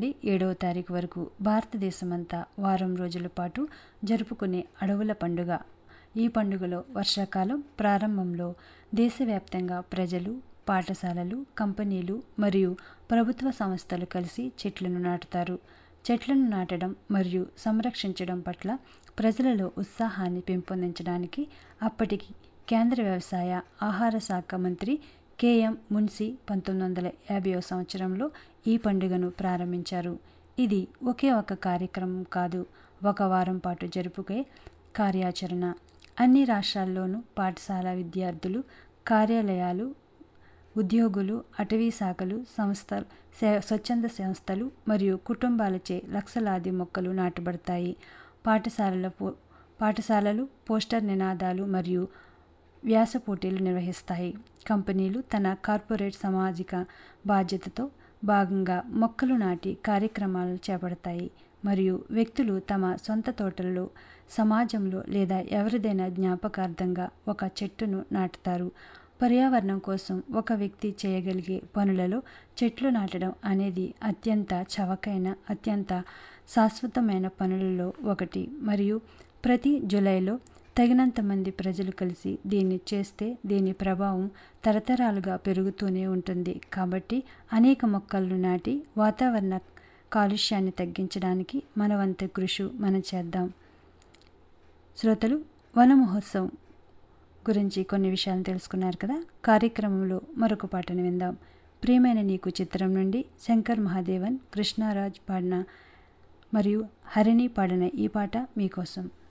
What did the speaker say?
నుండి 7వ తారీఖు వరకు భారతదేశమంతా వారం రోజుల పాటు జరుపుకునే అడవుల పండుగ. ఈ పండుగలో వర్షాకాలం ప్రారంభంలో దేశవ్యాప్తంగా ప్రజలు, పాఠశాలలు, కంపెనీలు మరియు ప్రభుత్వ సంస్థలు కలిసి చెట్లను నాటుతారు. చెట్లను నాటడం మరియు సంరక్షించడం పట్ల ప్రజలలో ఉత్సాహాన్ని పెంపొందించడానికి అప్పటికి కేంద్ర వ్యవసాయ, ఆహార శాఖ మంత్రి కెఎం మున్షి 1950వ సంవత్సరంలో ఈ పండుగను ప్రారంభించారు. ఇది ఒకే ఒక కార్యక్రమం కాదు, ఒక వారం పాటు జరుపుకే కార్యాచరణ. అన్ని రాష్ట్రాల్లోనూ పాఠశాల విద్యార్థులు, కార్యాలయాలు, ఉద్యోగులు, అటవీ శాఖలు, స్వచ్ఛంద సంస్థలు మరియు కుటుంబాలచే లక్షలాది మొక్కలు నాటబడతాయి. పాఠశాలలు పోస్టర్ నినాదాలు మరియు వ్యాస పోటీలు నిర్వహిస్తాయి. కంపెనీలు తన కార్పొరేట్ సామాజిక బాధ్యతతో భాగంగా మొక్కలు నాటి కార్యక్రమాలను చేపడతాయి మరియు వ్యక్తులు తమ సొంత తోటల్లో, సమాజంలో లేదా ఎవరిదైనా జ్ఞాపకార్థంగా ఒక చెట్టును నాటుతారు. పర్యావరణం కోసం ఒక వ్యక్తి చేయగలిగే పనులలో చెట్లు నాటడం అనేది అత్యంత చవకైన, అత్యంత శాశ్వతమైన పనులలో ఒకటి మరియు ప్రతి జూలైలో తగినంత మంది ప్రజలు కలిసి దీన్ని చేస్తే దీని ప్రభావం తరతరాలుగా పెరుగుతూనే ఉంటుంది. కాబట్టి అనేక మొక్కలను నాటి వాతావరణ కాలుష్యాన్ని తగ్గించడానికి మన వంతు కృషి మనం చేద్దాం. శ్రోతలు, వన మహోత్సవం గురించి కొన్ని విషయాలు తెలుసుకున్నారు కదా. కార్యక్రమంలో మరొక పాటను విందాం. ప్రియమైన నీకు చిత్రం నుండి శంకర్ మహాదేవన్, కృష్ణరాజ్ పాడిన మరియు హరిణి పాడిన ఈ పాట మీకోసం.